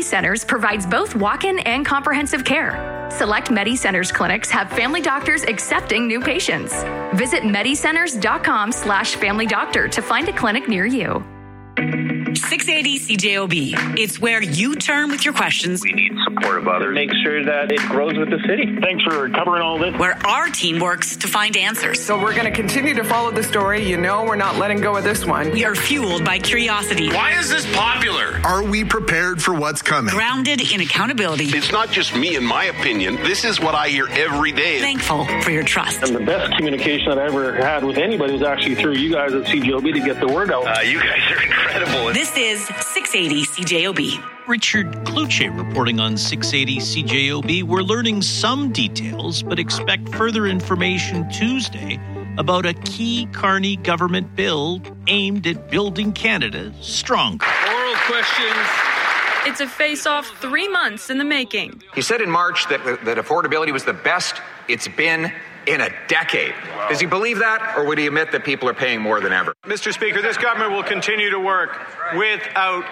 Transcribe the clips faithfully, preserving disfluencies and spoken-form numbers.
Centers provides both walk-in and comprehensive care. Select MediCenters clinics have family doctors accepting new patients. Visit medicenters.com slash family doctor to find a clinic near you. six eighty C J O B. It's where you turn with your questions. We need support of others. Make sure that it grows with the city. Thanks for covering all this. Where our team works to find answers. So we're going to continue to follow the story. You know we're not letting go of this one. We are fueled by curiosity. Why is this popular? Are we prepared for what's coming? Grounded in accountability. It's not just me and my opinion. This is what I hear every day. Thankful for your trust. And the best communication that I ever had with anybody was actually through you guys at C J O B to get the word out. Uh, you guys are incredible. This is six eighty C J O B. Richard Kluche reporting on six eighty C J O B. We're learning some details, but expect further information Tuesday about a key Carney government bill aimed at building Canada stronger. Oral questions. It's a face-off three months in the making. He said in March that, that affordability was the best it's been in a decade. Does he believe that, or would he admit that people are paying more than ever? Mister Speaker, this government will continue to work without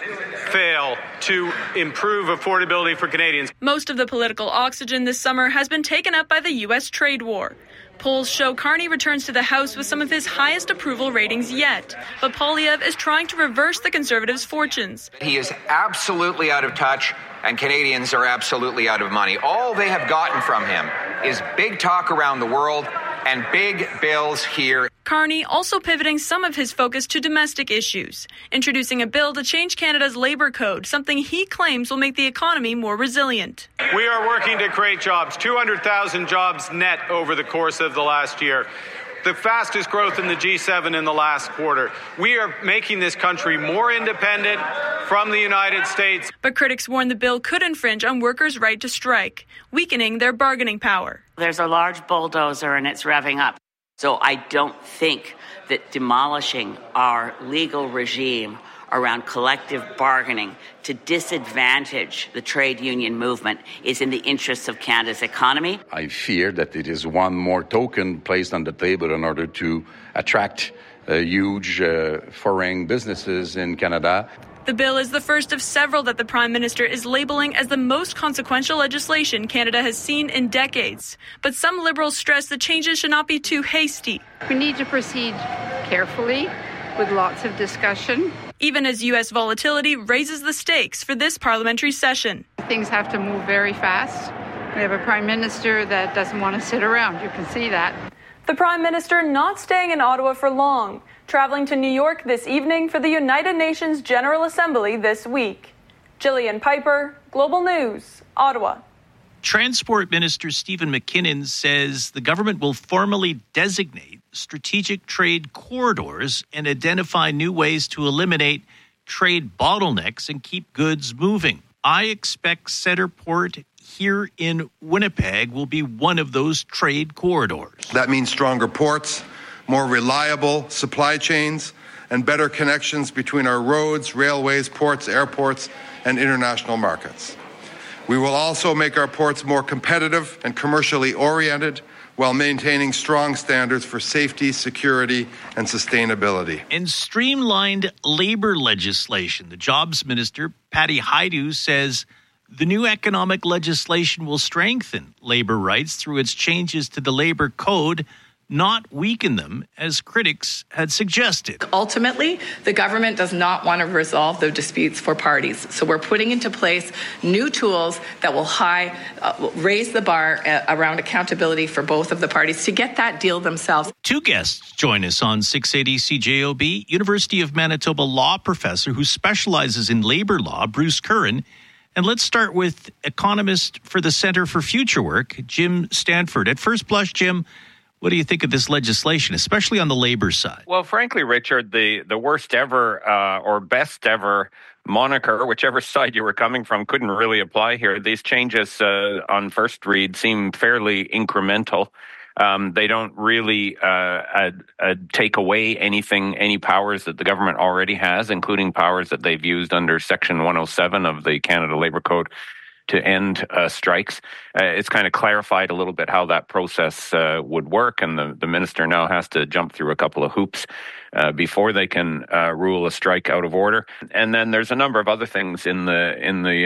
fail to improve affordability for Canadians. Most of the political oxygen this summer has been taken up by the U S trade war. Polls show Carney returns to the House with some of his highest approval ratings yet. But Poilievre is trying to reverse the Conservatives' fortunes. He is absolutely out of touch, and Canadians are absolutely out of money. All they have gotten from him is big talk around the world and big bills here. Carney also pivoting some of his focus to domestic issues, introducing a bill to change Canada's labour code, something he claims will make the economy more resilient. We are working to create jobs, two hundred thousand jobs net over the course of the last year. The fastest growth in the G seven in the last quarter. We are making this country more independent from the United States. But critics warn the bill could infringe on workers' right to strike, weakening their bargaining power. There's a large bulldozer and it's revving up. So I don't think that demolishing our legal regime around collective bargaining to disadvantage the trade union movement is in the interests of Canada's economy. I fear that it is one more token placed on the table in order to attract uh, huge uh, foreign businesses in Canada. The bill is the first of several that the Prime Minister is labeling as the most consequential legislation Canada has seen in decades. But some Liberals stress the changes should not be too hasty. We need to proceed carefully with lots of discussion. Even as U S volatility raises the stakes for this parliamentary session. Things have to move very fast. We have a Prime Minister that doesn't want to sit around. You can see that. The Prime Minister not staying in Ottawa for long, traveling to New York this evening for the United Nations General Assembly this week. Gillian Piper, Global News, Ottawa. Transport Minister Stephen McKinnon says the government will formally designate strategic trade corridors and identify new ways to eliminate trade bottlenecks and keep goods moving. I expect Centerport here in Winnipeg will be one of those trade corridors. That means stronger ports, more reliable supply chains, and better connections between our roads, railways, ports, airports, and international markets. We will also make our ports more competitive and commercially oriented while maintaining strong standards for safety, security, and sustainability. And streamlined labor legislation. The Jobs Minister, Patty Hajdu, says the new economic legislation will strengthen labor rights through its changes to the labor code, not weaken them, as critics had suggested. Ultimately, the government does not want to resolve the disputes for parties. So we're putting into place new tools that will high, uh, raise the bar uh, around accountability for both of the parties to get that deal themselves. Two guests join us on six eighty C J O B. University of Manitoba law professor who specializes in labor law, Bruce Curran. And let's start with economist for the Centre for Future Work, Jim Stanford. At first blush, Jim, what do you think of this legislation, especially on the labor side? Well, frankly, Richard, the, the worst ever uh, or best ever moniker, whichever side you were coming from, couldn't really apply here. These changes uh, on first read seem fairly incremental. Um, they don't really uh, uh, uh, take away anything, any powers that the government already has, including powers that they've used under Section one oh seven of the Canada Labour Code to end uh, strikes. Uh, it's kind of clarified a little bit how that process uh, would work, and the, the minister now has to jump through a couple of hoops uh, before they can uh, rule a strike out of order. And then there's a number of other things in the in the